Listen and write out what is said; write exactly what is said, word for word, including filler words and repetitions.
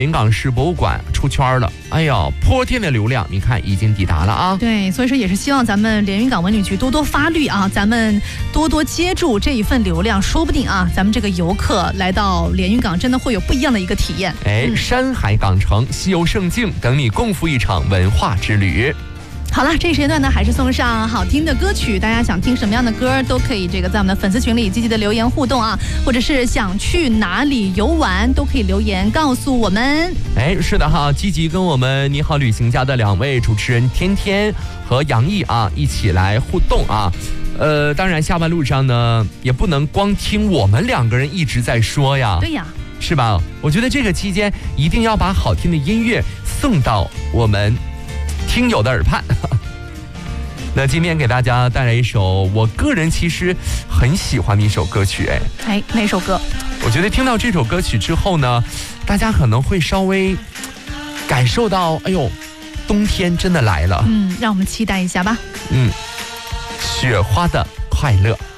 临港市博物馆出圈了，哎呀，泼天的流量，你看已经抵达了啊！ 对，所以说也是希望咱们连云港文旅局多多发力啊，咱们多多接住这一份流量，说不定啊，咱们这个游客来到连云港真的会有不一样的一个体验。 哎，嗯、山海港城，西游胜境，等你共赴一场文化之旅。 好了，这个时间段呢，还是送上好听的歌曲，大家想听什么样的歌都可以这个在我们的粉丝群里积极的留言互动啊，或者是想去哪里游玩都可以留言告诉我们。 哎，是的哈，积极跟我们你好旅行家的两位主持人天天和杨毅啊一起来互动啊。呃，当然下班路上呢，也不能光听我们两个人一直在说呀。 对呀， 是吧？我觉得这个期间一定要把好听的音乐送到我们听友的耳畔。那今天给大家带来一首我个人其实很喜欢的一首歌曲。哎哎，哪首歌？ 我觉得听到这首歌曲之后呢，大家可能会稍微感受到，哎呦，冬天真的来了。 嗯，让我们期待一下吧。 嗯，雪花的快乐。